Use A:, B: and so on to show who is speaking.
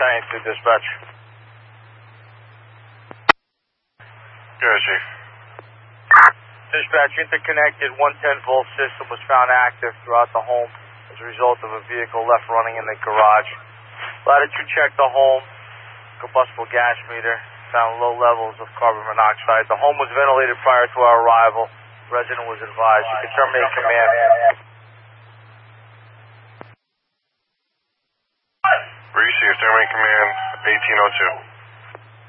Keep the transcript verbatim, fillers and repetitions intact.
A: Battalion two dispatch.
B: Good, Chief.
A: Dispatch, interconnected one ten volt system was found active throughout the home as a result of a vehicle left running in the garage. Latitude checked the home, combustible gas meter, found low levels of carbon monoxide. The home was ventilated prior to our arrival. Resident was advised. You can terminate command.
B: Received, terminate command eighteen oh two.